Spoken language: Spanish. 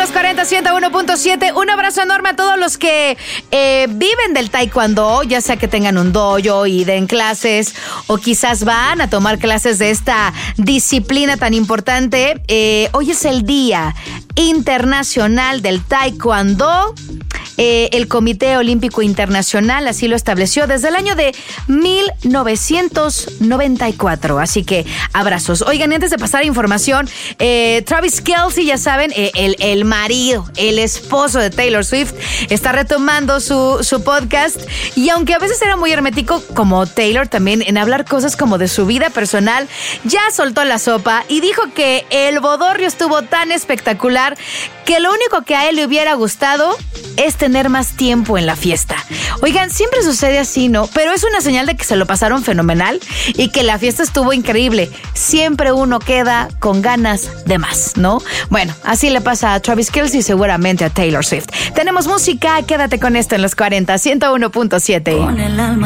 los 40, 101.7. Un abrazo enorme a todos los que viven del taekwondo, ya sea que tengan un dojo y den clases o quizás van a tomar clases de esta disciplina tan importante. Hoy es el Día Internacional del Taekwondo. El Comité Olímpico Internacional así lo estableció desde el año de 1994. Así que abrazos. Oigan, antes de pasar a información, Travis Kelce, ya saben, el marido, el esposo de Taylor Swift, está retomando su podcast. Y aunque a veces era muy hermético, como Taylor también, en hablar cosas como de su vida personal, ya soltó la sopa y dijo que el bodorrio estuvo tan espectacular que lo único que a él le hubiera gustado es tener más tiempo en la fiesta. Oigan, siempre sucede así, ¿no? Pero es una señal de que se lo pasaron fenomenal y que la fiesta estuvo increíble. Siempre uno queda con ganas de más, ¿no? Bueno, así le pasa a Travis Kelce y seguramente a Taylor Swift. Tenemos música, quédate con esto en los 40, 101.7.